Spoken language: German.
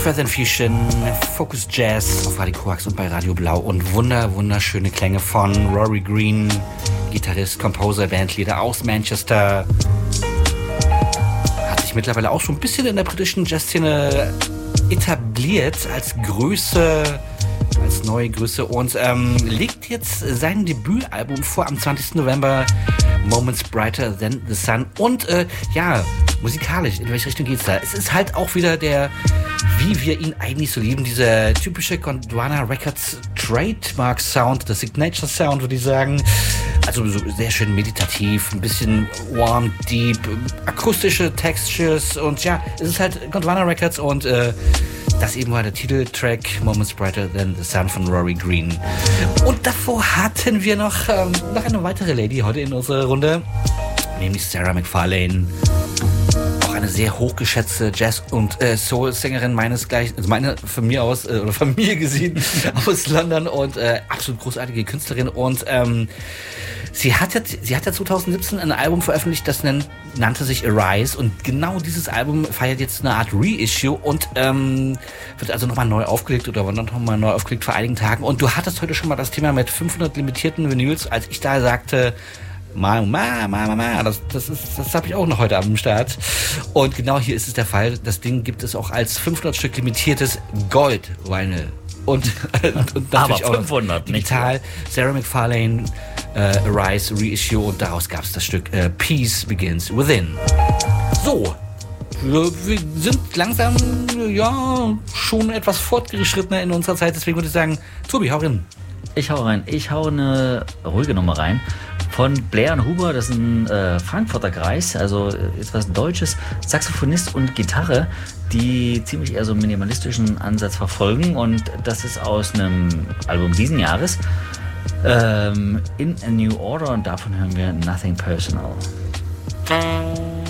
Further Fusion, Focus Jazz auf Radio Koax und bei Radio Blau und wunderschöne Klänge von Rory Green, Gitarrist, Composer, Bandleader aus Manchester. Hat sich mittlerweile auch so ein bisschen in der britischen Jazzszene etabliert als neue Größe und legt jetzt sein Debütalbum vor am 20. November, Moments Brighter Than the Sun. Und musikalisch, in welche Richtung geht's da? Es ist halt auch wieder wie wir ihn eigentlich so lieben, dieser typische Gondwana Records Trademark Sound, der Signature Sound, würde ich sagen. Also so sehr schön meditativ, ein bisschen warm, deep, akustische Textures und ja, es ist halt Gondwana Records und das eben war der Titeltrack Moments Brighter Than the Sun von Rory Green. Und davor hatten wir noch eine weitere Lady heute in unserer Runde, nämlich Sarah McFarlane. Auch eine sehr hochgeschätzte Jazz- und Soul-Sängerin meinesgleichen, also von mir gesehen aus London und absolut großartige Künstlerin. Und sie hat ja 2017 ein Album veröffentlicht, das nannte sich Arise, und genau dieses Album feiert jetzt eine Art Reissue und wird also nochmal neu aufgelegt oder wurde nochmal neu aufgelegt vor einigen Tagen. Und du hattest heute schon mal das Thema mit 500 limitierten Vinyls, als ich da sagte, das habe ich auch noch heute am Start. Und genau hier ist es der Fall. Das Ding gibt es auch als 500 Stück limitiertes Gold-Vinyl. Und natürlich aber 500 auch digital. Sarah McFarlane, Arise, Reissue, und daraus gab es das Stück Peace Begins Within. So, wir sind langsam, schon etwas fortgeschrittener in unserer Zeit. Deswegen würde ich sagen, Tobi, hau rein. Ich hau rein. Ich hau eine ruhige Nummer rein. Von Blair & Huber, das ist ein Frankfurter Kreis, also etwas Deutsches, Saxophonist und Gitarre, die ziemlich eher so einen minimalistischen Ansatz verfolgen, und das ist aus einem Album diesen Jahres, In a New Order, und davon hören wir Nothing Personal.